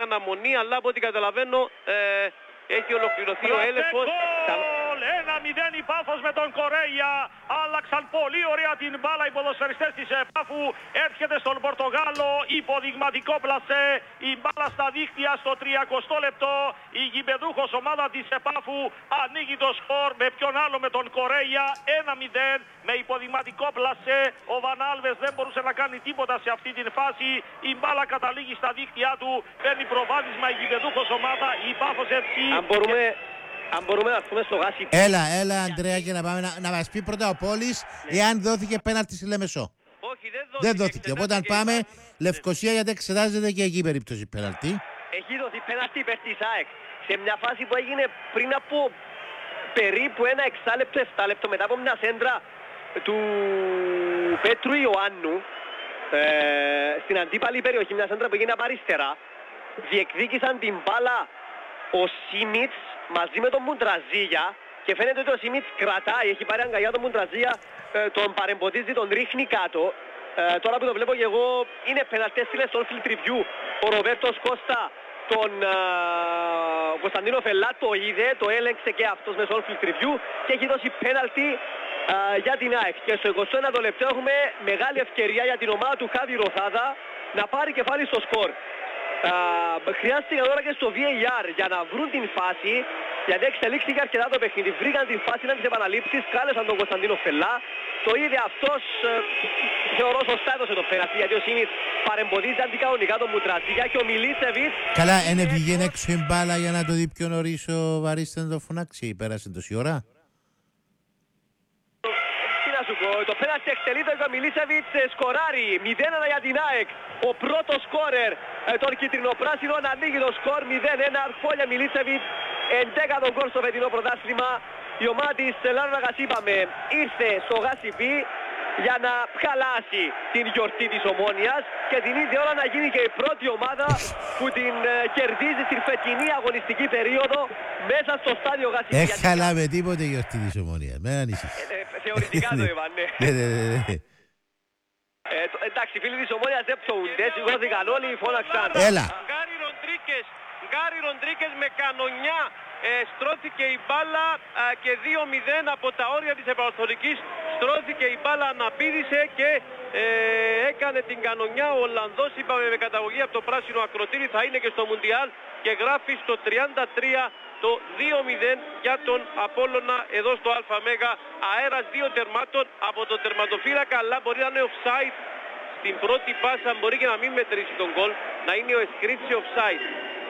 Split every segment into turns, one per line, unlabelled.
αναμονή, αλλά από ό,τι καταλαβαίνω έχει ολοκληρωθεί ο έλεγχος.
1-0 η Πάφος με τον Κορέια. Άλλαξαν πολύ ωραία την μπάλα οι ποδοσφαιριστές της Πάφου. Έρχεται στον Πορτογάλο υποδειγματικό πλασέ. Η μπάλα στα δίχτυα στο 30 λεπτό. Η γηπεδούχος ομάδα της Πάφου ανοίγει το σκορ με ποιον άλλο, με τον Κορέια. 1-0 με υποδειγματικό πλασέ. Ο Βανάλβες δεν μπορούσε να κάνει τίποτα σε αυτή την φάση. Η μπάλα καταλήγει στα δίχτυά του. Παίρνει προβάδισμα η γηπεδούχος ομάδα. Η Πάφος έτσι.
Αν μπορούμε να πούμε στο Γάσι.
Έλα Ανδρέα, και να πάμε να μας πει πρώτα ο Πόλης εάν δόθηκε πέναλτι στη Λεμεσό.
Όχι,
δεν δόθηκε. Οπότε αν πάμε Λευκοσία, γιατί εξετάζεται και εκεί η περίπτωση πέναλτι.
Έχει δοθεί πέναλτι υπέρ της ΑΕΚ σε μια φάση που έγινε πριν από περίπου ένα 6 λεπτό, 7 λεπτό, μετά από μια σέντρα του Πέτρου Ιωάννου στην αντίπαλη περιοχή, μια σέντρα που έγινε από αριστερά. Διεκδίκησαν την μπάλα ο Σίμιτς μαζί με τον Μουντραζίγια και φαίνεται ότι ο Σίμιτς κρατάει, έχει πάρει αγκαλιά τον Μουντραζίγια, τον παρεμποδίζει, τον ρίχνει κάτω. Τώρα που το βλέπω και εγώ, είναι πέναλτι, έστειλε στο on-field review ο Ρομπέρτος Κώστα τον Κωνσταντίνο Φελά, το είδε, το έλεγξε και αυτός με στο on-field review και έχει δώσει πέναλτι για την ΑΕΚ. Και στο 21ο λεπτό έχουμε μεγάλη ευκαιρία για την ομάδα του Χάβι Ροθάδα να πάρει κεφάλι στο σκορ. Χρειάστηκε τώρα και στο VAR για να βρουν την φάση, γιατί εξελίχθηκε αρκετά το παιχνίδι. Βρήκαν την φάση να τις επαναλήψεις, κάλεσαν τον Κωνσταντίνο Φελά. Το είδε αυτός, θεωρώ σωστά έδωσε το πέναλτι, γιατί ο Σίμιτς παρεμποδίζει αντικανονικά τον Μουτραζίγια και ο Μιλίσεβιτς.
Καλά, είναι βγαίνει έξω η μπάλα για να το δει πιο νωρίς ο Βαρίστας να το φωνάξει. Πέρασε τόση ώρα.
Το πέναλτι εκτελείται και ο Μιλίσεβιτς σκοράρει 0-1 για την ΑΕΚ. Ο πρώτος σκόρερ των κυτρινοπράσινων ανοίγει το σκορ 0-1. Αρφόλια Μιλίσεβιτς, 11ο γκολ στο φετινό πρωτάθλημα. Η ομάδα της Λάρνακας, είπαμε, ήρθε στο Γάσιπι για να χαλάσει την γιορτή της Ομόνοιας και την ίδια ώρα να γίνει και η πρώτη ομάδα που την κερδίζει στην φετινή αγωνιστική περίοδο μέσα στο στάδιο Γάσιπι.
Έχαλαμε τίποτε η γιορτή της Ομόνοιας, μην ανησυχείς.
Θεωρητικά το είπαν, ναι. Εντάξει, φίλοι της Ομόνοιας δεν ψωούνται, σηκώθηκαν όλοι, φώναξαν.
Έλα.
Γκάρι Ροντρίκες με κανονιά στρώθηκε η μπάλα και 2-0 από τα όρια της επανορθωτικής. Στρώθηκε η μπάλα, αναπήδησε και έκανε την κανονιά. Ο Ολλανδός, είπαμε, με καταγωγή από το πράσινο ακροτήρι, θα είναι και στο Μουντιάλ και γράφει στο 33 το 2-0 για τον Απόλλωνα εδώ στο ΑΜ. Αέρας 2 τερμάτων από τον τερματοφύλακα, αλλά μπορεί να είναι offside στην πρώτη πάσα, μπορεί και να μην μετρήσει τον γκολ, να είναι ο Εσκρίτσι offside.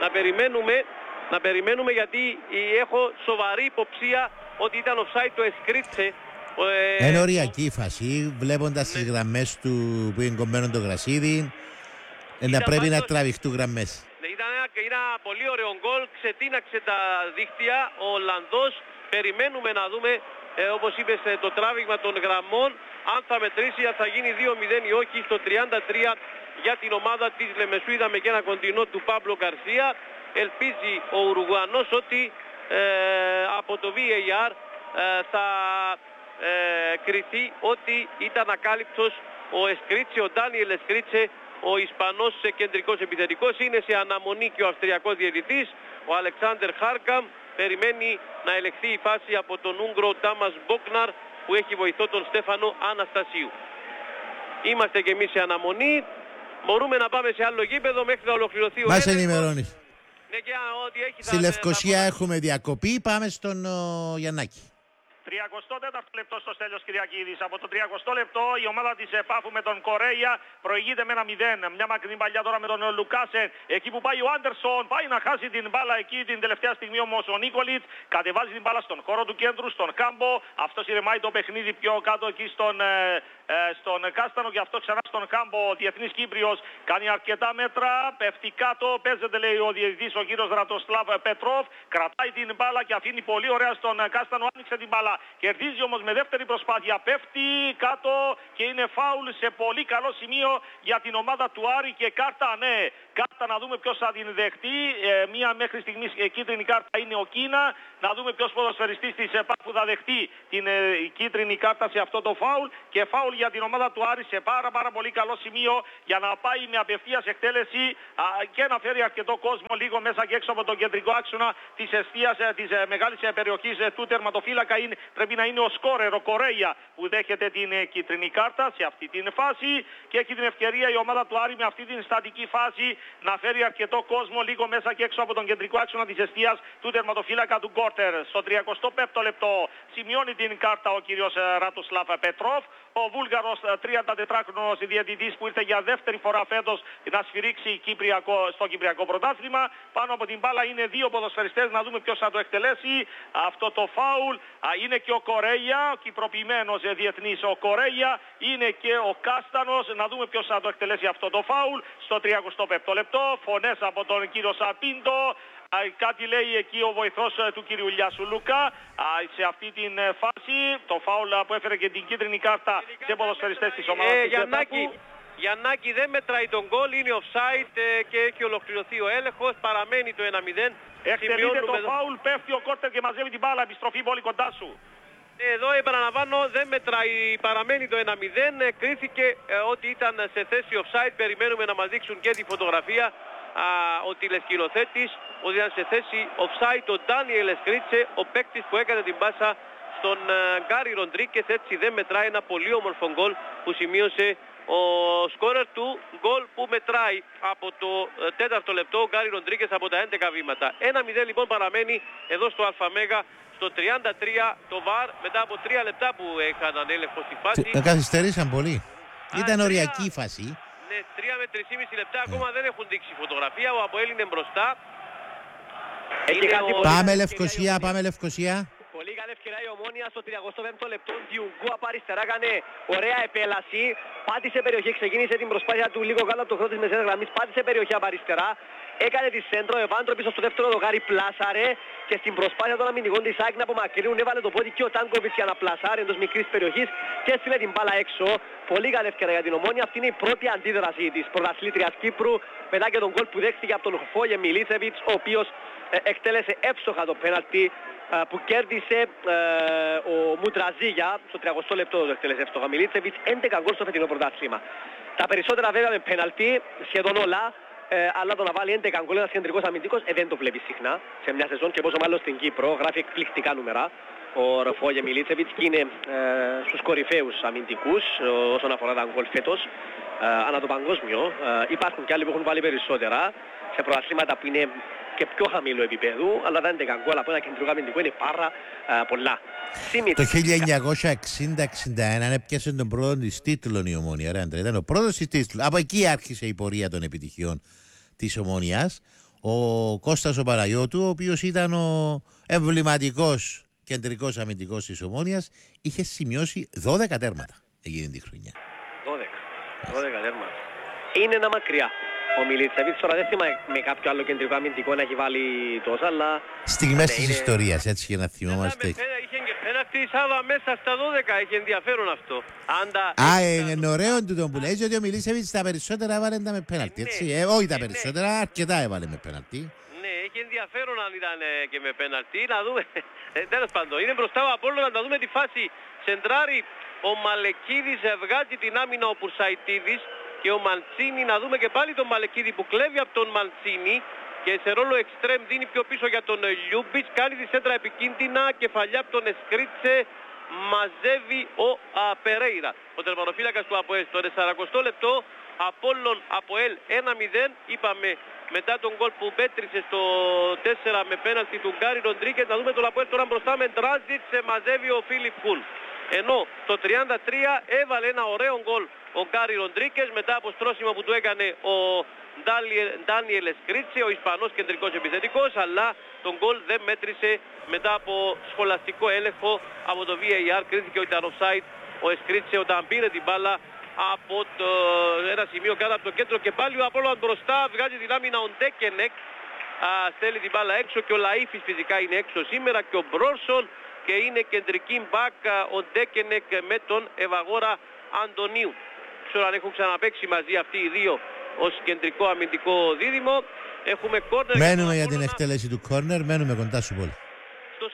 Να περιμένουμε γιατί έχω σοβαρή υποψία ότι ήταν offside το Εσκρίτσε.
Είναι οριακή η φάση, βλέποντας τις γραμμές του που είναι κομμένο το γρασίδι, να πρέπει να τραβηχτούν γραμμές.
Ήταν ένα πολύ ωραίο γκολ, ξετίναξε τα δίχτυα ο Ολλανδός. Περιμένουμε να δούμε, όπως είπες, το τράβηγμα των γραμμών, αν θα μετρήσει, αν θα γίνει 2-0 ή όχι. Στο 33 για την ομάδα της Λεμεσού είδαμε και ένα κοντινό του Παύλο Γκαρσία. Ελπίζει ο Ουρουγουανός ότι από το VAR θα κριθεί ότι ήταν ακάλυπτος ο Εσκρίτσε, ο Ντάνιελ Εσκρίτσε, ο Ισπανός κεντρικός επιθετικός. Είναι σε αναμονή και ο Αυστριακός διαιτητής, ο Αλεξάντερ Χάρκαμ. Περιμένει να ελεγχθεί η φάση από τον Ούγγρο Τάμας Μπόκναρ, που έχει βοηθό τον Στέφανο Αναστασίου. Είμαστε και εμείς σε αναμονή. Μπορούμε να πάμε σε άλλο γήπεδο μέχρι να ολοκληρωθεί ο
έλεγχος. Μας ενημερώνεις.
Ναι, και ό,τι έχει.
Στη Λευκοσία έχουμε διακοπή, πάμε στον Γιαννάκη.
34ο λεπτό στο Στέλιος Κυριακίδης. Από το 30ο λεπτό η ομάδα της Πάφου με τον Κορέια προηγείται με 1-0. Μια μακρινή παλιά τώρα με τον Λουκάσεν. Εκεί που πάει ο Άντερσον, πάει να χάσει την μπάλα εκεί την τελευταία στιγμή, όμως ο Νίκολιτς κατεβάζει την μπάλα στον χώρο του κέντρου, στον Κάμπο. Αυτός ηρεμάει το παιχνίδι πιο κάτω εκεί στον Κάστανο και αυτό ξανά στον Κάμπο. Ο Διεθνής Κύπριος κάνει αρκετά μέτρα, πέφτει κάτω, παίζεται, λέει ο διαιτητής, ο κύριος Ρατοσλάβ Πετρόφ, κρατάει την μπάλα και αφήνει πολύ ωραία στον Κάστανο, άνοιξε την μπάλα. Κερδίζει όμως με δεύτερη προσπάθεια, πέφτει κάτω και είναι φάουλ σε πολύ καλό σημείο για την ομάδα του Άρη και κάρτα, ναι, κάρτα, να δούμε ποιος θα την δεχτεί. Μία μέχρι στιγμής κίτρινη κάρτα είναι ο Κίνα, να δούμε ποιος ποδοσφαιριστής της ΕΠΑ που θα δεχτεί την κίτρινη κάρτα σε αυτό το φάουλ, και φάουλ για την ομάδα του Άρη σε πάρα πολύ καλό σημείο για να πάει με απευθείας εκτέλεση και να φέρει αρκετό κόσμο λίγο μέσα και έξω από τον κεντρικό άξονα της εστίας της μεγάλης περιοχής του τερματοφύλακα. Πρέπει να είναι ο σκόρερ, ο Κορέια, που δέχεται την κίτρινη κάρτα σε αυτή την φάση και έχει την ευκαιρία η ομάδα του Άρη με αυτή την στατική φάση να φέρει αρκετό κόσμο λίγο μέσα και έξω από τον κεντρικό άξονα της εστίας του τερματοφύλακα του Γκόρτερ. Στο 35ο λεπτό σημειώνει την κάρτα ο κύριος Ρατοσλάβ Πετρόφ, ο Βούλγαρος 34χρονος διαιτητής που ήρθε για δεύτερη φορά φέτος να σφυρίξει στο Κυπριακό Πρωτάθλημα. Πάνω από την μπάλα είναι δύο ποδοσφαιριστές, να δούμε ποιος θα το εκτελέσει αυτό το φάουλ. Είναι και ο Κορέια, ο κυπροποιημένος διεθνής ο Κορέια, είναι και ο Κάστανος, να δούμε ποιος θα το εκτελέσει αυτό το φάουλ. Στο 35ο λεπτό, φωνές από τον κύριο Σαπίντο. Κάτι λέει εκεί ο βοηθός του κύριου Λιάσου Λουκά σε αυτή την φάση. Το φάουλ που έφερε και την κίτρινη κάρτα σε ποδοσφαιριστές της ομάδας της
Γιαννάκη, δεν μετράει τον γκολ, είναι offside και έχει ολοκληρωθεί ο έλεγχος, παραμένει το 1-0.
Εκτελείται το φάουλ, πέφτει ο Κόρτερ και μαζεύει την μπάλα, επιστροφή πολύ κοντά σου.
Εδώ επαναλαμβάνω, δεν μετράει, παραμένει το 1-0. Κρίθηκε ότι ήταν σε θέση offside, περιμένουμε να μας δείξουν και τη φωτογραφία. Ο τηλεσκηνοθέτης ότι ήταν σε θέση offside ο Ντάνιελ Εσκρίτσε, ο παίκτης που έκανε την πάσα στον Γκάρι Ροντρίκες. Έτσι δεν μετράει ένα πολύ όμορφο γκολ που σημείωσε ο σκόρερ του γκολ που μετράει από το 4ο λεπτό ο Γκάρι Ροντρίκες από τα 11 βήματα. 1-0 λοιπόν παραμένει εδώ στο ΑΜΕΓΑ. Στο 33 το ΒΑΡ μετά από 3 λεπτά που είχαν ανέλεγχο στη φάση.
Καθυστερήσαν πολύ. Ήταν οριακή η φάση.
Ναι, 3 με 3,5 λεπτά ακόμα δεν έχουν δείξει φωτογραφία. Ο Αποέλ είναι μπροστά.
Πάμε Λευκοσία, πάμε Λευκοσία.
Πολύ καλή ευκαιρία η Ομόνια στο 35ο λεπτό. Διουγκού από αριστερά έκανε ωραία επέλαση. Πάτησε περιοχή, ξεκίνησε την προσπάθεια του λίγο κάτω από το χρόνο της μεσαίας γραμμής. Πάτησε περιοχή από αριστερά. Έκανε τη σέντρο, Ευάντρο πίσω στο δεύτερο δοκάρι, πλάσαρε και στην προσπάθεια των αμυντικών της ΑΕΚ να απομακρύνουν έβαλε το πόδι και ο Τάνκοβιτς για να πλασάρει εντός μικρής περιοχής και έστειλε την μπάλα έξω. Πολύ καλή ευκαιρία για την Ομόνια. Αυτή είναι η πρώτη αντίδραση της πρωταθλήτριας Κύπρου μετά και τον γκολ που δέχτηκε από τον Φόγε Μιλίτσεβιτς, ο οποίος εκτέλεσε εύστοχα το πέναλτι που κέρδισε ο Μουτραζίγια στο 30ο λεπτό. Το εκτέλεσε εύστοχα Μιλίτσεβιτς, 11 γκολ στο φετινό πρωτάθλημα. Τα περισσότερα βέβαια με πέναλτι, σχεδόν όλα. Αλλά το να βάλει 11 γκολ ένας κεντρικός αμυντικός δεν το βλέπει συχνά σε μια σεζόν και πόσο μάλλον στην Κύπρο. Γράφει εκπληκτικά νούμερα ο Ροφόγε Μιλίτσεβιτς και είναι στους κορυφαίους αμυντικούς όσον αφορά τα γκολ φέτος ανά το παγκόσμιο. Υπάρχουν και άλλοι που έχουν βάλει περισσότερα σε πρωταθλήματα που είναι και πιο χαμηλού επίπεδου, αλλά τα 11 γκολ από ένα κεντρικό αμυντικό είναι πάρα πολλά.
Το 1960-61 έπιασε τον πρώτο της τίτλων η Ομόνια. Ήταν ο πρώτος της τίτλου. Από εκεί άρχισε η πορεία των επιτυχιών της Ομόνιας. Ο Κώστας ο Παναγιώτου, ο οποίος ήταν ο εμβληματικός κεντρικός αμυντικός της Ομόνιας, είχε σημειώσει 12 τέρματα εκείνη τη χρονιά.
12 τέρματα. Είναι ένα μακριά. Ο Μιλίτσεβιτς τώρα δεν θυμάμαι με κάποιο άλλο κεντρικό αμυντικό να έχει βάλει τόσα, αλλά...
Στιγμές της ιστορίας, έτσι και να θυμόμαστε.
Είχε και πέναλτι Σάβα μέσα στα 12, έχει ενδιαφέρον αυτό.
Είναι ωραίο τούτο που λέει ότι ο Μιλίτσεβιτς τα περισσότερα έβαλε με πέναλτι, έτσι. Όχι τα περισσότερα, αρκετά έβαλε με πέναλτι.
Ναι, έχει ενδιαφέρον αν ήταν και με πέναλτι. Να δούμε, τέλος πάντων, είναι μπροστά ο Απόλλωνας, να δούμε τη φάση. Σεντράρι, ο Μαλεκίδης βγάζει την άμυνα ο Πουρσαϊτίδης. Και ο Μαντσίνη, να δούμε και πάλι τον Μαλεκίδη που κλέβει από τον Μαντσίνη και σε ρόλο εξτρέμ δίνει πιο πίσω για τον Λιούμπιτς, κάνει τη σέντρα επικίνδυνα, κεφαλιά από τον Εσκρίτσε, μαζεύει ο Περέιρα, ο τερματοφύλακας του Αποέλ. Στο 40 λεπτό, Απόλλων Αποέλ 1-0, είπαμε μετά τον γκολ που πέτρισε στο 4 με πέναλτι του Γκάρι Ροντρίκες. Να δούμε τον Αποέλ τώρα μπροστά με Τράζιτς, μαζεύει ο Φίλιπ Κουν. Ενώ το 33 έβαλε ένα ωραίο γκολ ο Γκάρι Ροντρίκες μετά από στρώσιμο που του έκανε ο Ντάνιελ Εσκρίτσε, ο Ισπανός κεντρικός επιθετικός, αλλά τον γκολ δεν μέτρησε μετά από σχολαστικό έλεγχο από το VAR. Κρίθηκε ότι ήταν offside ο Εσκρίτσε όταν πήρε την μπάλα από ένα σημείο κάτω από το κέντρο και πάλι ο Απόλλων μπροστά, βγάζει την άμυνα ο Ντέκενεκ, στέλνει την μπάλα έξω και ο Λαΐφης φυσικά είναι έξω σήμερα και ο Μπρόσον και είναι κεντρική μπακ ο Ντέκενεκ με τον Ευαγόρα Αντωνίου. Ξέρω αν έχουν ξαναπαίξει μαζί αυτοί οι δύο ως κεντρικό αμυντικό δίδυμο. Έχουμε κόρνερ.
Μένουμε για την εκτέλεση του κόρνερ, μένουμε κοντά σου πολύ.
Στο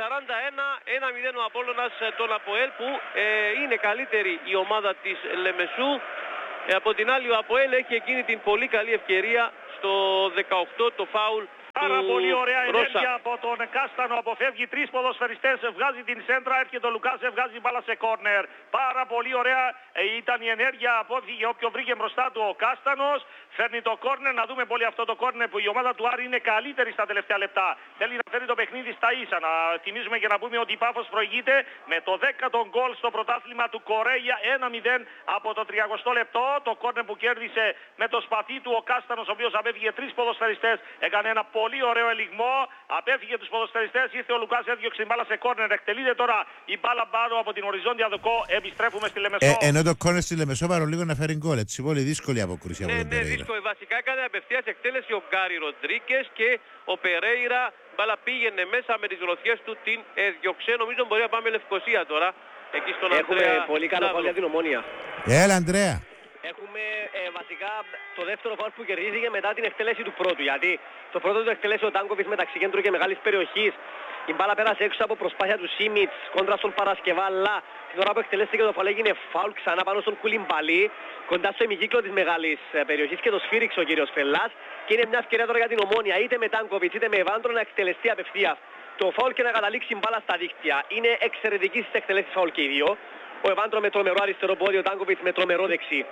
1-0 ο Απόλλωνας τον ΑΠΟΕΛ που είναι καλύτερη η ομάδα της Λεμεσού. Από την άλλη ο ΑΠΟΕΛ έχει εκείνη την πολύ καλή ευκαιρία στο 18 το φάουλ.
Πάρα πολύ ωραία
Ρώσα.
ενέργεια από τον Κάστανο. Αποφεύγει τρεις ποδοσφαιριστές, βγάζει την σέντρα, έρχεται ο Λουκάς, βγάζει μπάλα σε κόρνερ. Πάρα πολύ ωραία ήταν η ενέργεια, απόφυγε όποιον βρήκε μπροστά του ο Κάστανος. Φέρνει το κόρνερ, να δούμε πολύ αυτό το κόρνερ που η ομάδα του Άρη είναι καλύτερη στα τελευταία λεπτά. Θέλει να φέρει το παιχνίδι στα ίσα. Να θυμίζουμε και να πούμε ότι η Πάφος προηγείται με το 10ο γκολ στο πρωτάθλημα του Κορέια 1-0 από το 30ο λεπτό. Το κόρνερ που κέρδισε με το σπαθί του ο Κάστανος, ο οποίος απέφυγε τρεις ποδοσφαιριστές, έκανε ένα πολύ ωραίο ελιγμό, απέφυγε τους ποδοσφαιριστές, ήρθε ο Λουκάς, έδιωξε την μπάλα σε κόρνερ, εκτελείται τώρα η μπάλα πάνω από την οριζόντια δοκό, επιστρέφουμε στη Λεμεσό.
Ενώ το κόρνερ στη Λεμεσό παρολίγο να φέρει γκολ, έτσι, πολύ δύσκολη αποκρίση από τον Περέιρα.
Δύσκολη. Βασικά έκανε απευθείας εκτέλεση ο Γκάρι Ροντρίκες και ο Περέιρα, μπάλα πήγαινε μέσα με τις γροθιές του, την έδιωξε. Νομίζω μπορεί να πάμε Λευκοσία τώρα, εκεί στον
Έχουμε
Ανδρέα
πολύ καλό
Σταύρο.
φάουλ για την Ομόνια.
Έλα, Ανδρέα.
Έχουμε βασικά το δεύτερο φάουλ που κερδίζει μετά την εκτέλεση του πρώτου. Γιατί το πρώτο του εκτέλεση ο Τάνκοβιτς μεταξύ κέντρου και μεγάλης περιοχής. Η μπάλα πέρασε έξω από προσπάθεια του Σίμιτς κόντρα στον Παρασκευά, αλλά την ώρα που εκτελέστηκε το φάουλ έγινε φάουλ ξανά πάνω στον Κουλιμπαλί, κοντά στο ημικύκλο της μεγάλης περιοχής και το σφύριξε ο κύριος Φελάς. Και είναι μια ευκαιρία τώρα για την Ομόνια, είτε με Τάνκοβιτς είτε με Εβάντρο, να εκτελεστεί απευθείας το φάουλ και να καταλήξει μπάλα στα δίκτυα. Είναι εξαιρετική στις εκτελέσεις φάουλ και οι δύο. Ο Εβάντρο με τρομερό αριστερό πόδι, ο Τάνκοβιτς με τρομερό δεξί.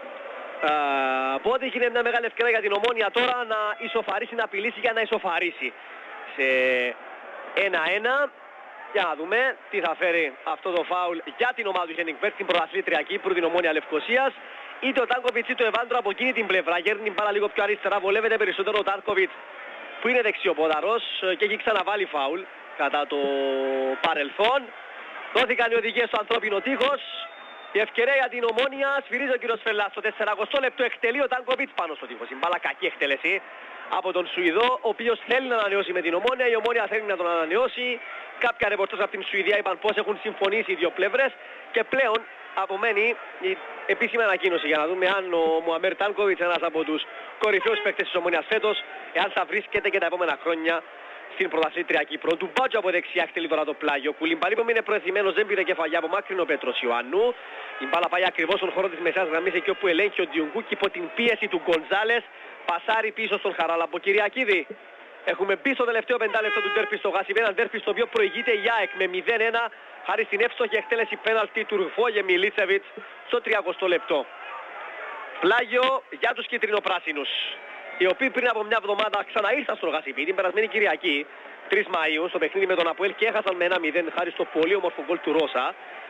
Οπότε γίνεται μια μεγάλη ευκαιρία για την Ομόνια τώρα να ισοφαρίσει, να απειλήσει για να ισοφαρίσει σε 1-1. Για να δούμε τι θα φέρει αυτό το φάουλ για την ομάδα του Χένιγκ στην πρωταθλήτρια Κύπρου, την Ομόνια Λευκοσίας. Είτε ο Τάνκοβιτς είτε ο Εβάντρο από εκείνη την πλευρά, γέρνει την μπάλα λίγο πιο αριστερά, βολεύεται περισσότερο ο Τάνκοβιτς που είναι δεξιοπόδαρος και έχει ξαναβάλει φάουλ κατά το παρελθόν. Δόθηκαν οι οδηγίες στο ανθρώπινο τείχος. Η ευκαιρία για την Ομόνια, σφυρίζει ο κύριος Φελάς. Στο 40ο λεπτό εκτελεί ο Τάνκοβιτς πάνω στο τείχος. Η μπάλα κακή εκτέλεση από τον Σουηδό, ο οποίος θέλει να ανανεώσει με την Ομόνια. Η Ομόνια θέλει να τον ανανεώσει. Κάποια ρεπορτάζ από την Σουηδία είπαν πώς έχουν συμφωνήσει οι δύο πλευρές. Και πλέον απομένει η επίσημη ανακοίνωση για να δούμε αν ο Μουαμέρ Τάνκοβιτς, ένας από τους κορυφαίους παίκτες της Ομόνιας φέτος, εάν θα βρίσκεται και τα επόμενα χρόνια στην πρωταθλήτρια Κύπρο. Του Μπάτζο από δεξιά εκτελεί τώρα το πλάγιο. Κουλιμπαλί που είναι προεθυμένος, δεν πήρε κεφαλιά από μάκρυνο Πέτρος Ιωάννου. Η μπάλα πάει ακριβώς στον χώρο της μεσαίας γραμμής, εκεί όπου ελέγχει ο Ντιουγκού και υπό την πίεση του Γκοντζάλες πασάρει πίσω στον Χαράλαμπο Κυριακίδη. Έχουμε μπει στο τελευταίο πεντάλεπτο του ντέρπι στο Γάσιμπ, ένα ντέρπι στο οποίο προηγείται η ΑΕΚ με 0-1 χάρη στην εύστοχη εκτέλεση πέναλτι του Ρουφόγε Μιλίτσεβιτς στο 30ο λεπτό. Πλάγιο για τους κίτρινο-πράσινους, οι οποίοι πριν από μια εβδομάδα ξαναήρθαν στο Γάσιμπ την περασμένη Κυριακή 3 Μαΐου στο παιχνίδι με τον Αποέλ και έχασαν με 1-0 χάρη στο πολύ όμορφο γκολ του Ρώσα.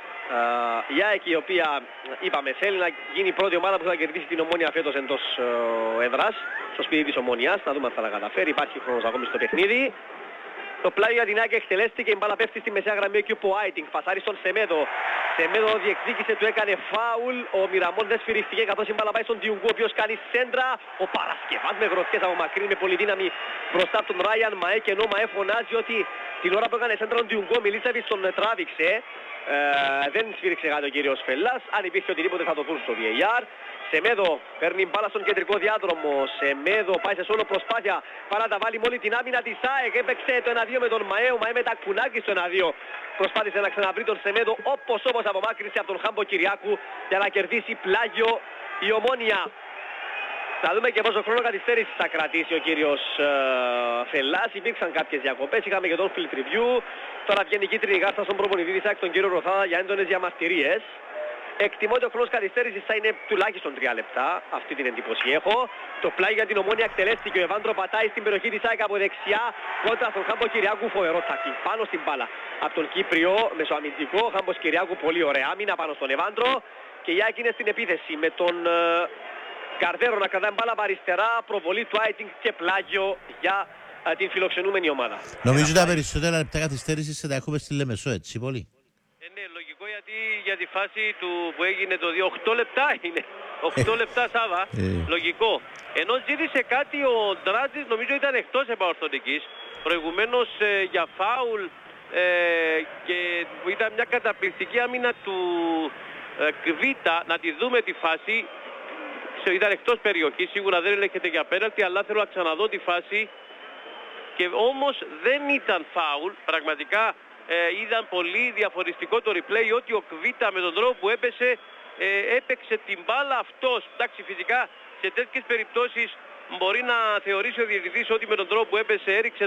Η ΑΕΚ, η οποία είπαμε θέλει να γίνει η πρώτη ομάδα που θα κερδίσει την Ομόνια φέτος εντός έδρας στο σπίτι της Ομόνιας. Να δούμε αν θα τα καταφέρει, υπάρχει χρόνος ακόμη στο παιχνίδι. Το πλάγιο για την ΑΕΚ εκτελέστηκε, η μπάλα πέφτει στη μεσαία γραμμή εκεί που ο Άιτινγκ πασάρει στον Σεμέδο. Σεμέδο διεκδίκησε, του έκανε φάουλ, ο Μιραμόν δεν σφυρίχθηκε καθώς η μπάλα πάει στον Ντιουγκού, ο οποίος κάνει σέντρα. Ο Παρασκευάς με γροθιές από μακρύ, με πολύ δύναμη μπροστά από τον Ράιαν Μαέ, και ενώ Μαέ φωνάζει ότι την ώρα που έκανε σέντρα τον Ντιουγκού, ο Μιλίτσεβιτς τον τράβηξε. Δεν σφύριξε κάτι ο κύριος Φελάς, αν υπήρχε οτιδήποτε θα το δουν στο VAR. Σεμέδο παίρνει μπάλα στον κεντρικό διάδρομο. Σεμέδο πάει σε σόλο προσπάθεια παρά να τα βάλει μόλι την άμυνα της ΑΕΚ. Έπαιξε το 1-2 με τον Μαέ. Ο Μαέ με τα κουνάκι στο 1-2. Προσπάθησε να ξαναβρει τον Σεμέδο, όπως απομάκρυνσε από τον Χάμπο Κυριάκου για να κερδίσει πλάγιο η Ομόνια. Θα δούμε και πόσο χρόνο καθυστέρηση θα κρατήσει ο κύριος Φελάς. Υπήρξαν κάποιες διακοπές, είχαμε και τον field review. Τώρα βγαίνει η κίτρινη κάρτα στον προπονητή της ΑΕΚ, τον κύριο Ροθάδα, για έντονες διαμαρτυρίες. Εκτιμώ ότι ο χρόνος καθυστέρησης θα είναι τουλάχιστον 3 λεπτά. Αυτή την εντύπωση έχω. Το πλάγιο για την Ομόνια εκτελέστηκε. Ο Εβάντρο πατάει στην περιοχή της ΑΕΚ από δεξιά κόντρα στον Χάμπο Κυριάκου. Φοβερό τάκι πάνω στην μπάλα από τον Κύπριο μεσοαμυντικό. Χάμπος Κυριάκου, πολύ ωραία άμυνα πάνω στον Εβάντρο. Και η ΑΕΚ είναι στην επίθεση με τον Καρδέρο να κρατάει μπάλα από αριστερά. Προβολή του Άιτινγκ και πλάγιο για την φιλοξενούμενη ομάδα.
Νομίζω τα περισσότερα λεπτά καθυστέρησης θα τα έχουμε στη Λεμεσό, έτσι πολύ.
Ναι, λογικό, γιατί για τη φάση του που έγινε το 8 λεπτά είναι. 8 λεπτά Σάβα, λογικό. Ενώ ζήτησε κάτι ο Ντράτζης, νομίζω ήταν εκτός επαορθωτικής. Προηγουμένως για φάουλ και ήταν μια καταπληκτική άμυνα του Κβίτα. Να τη δούμε τη φάση. Ήταν εκτός περιοχής, σίγουρα δεν ελέγχεται για πέναλτι, αλλά θέλω να ξαναδώ τη φάση. Και όμως δεν ήταν φάουλ, πραγματικά είδαν πολύ διαφορετικό το replay ότι ο Κβίτα με τον τρόπο που έπεσε έπαιξε την μπάλα αυτός. Εντάξει, φυσικά σε τέτοιες περιπτώσεις μπορεί να θεωρήσει ο διαιτητής ότι με τον τρόπο που έπεσε έριξε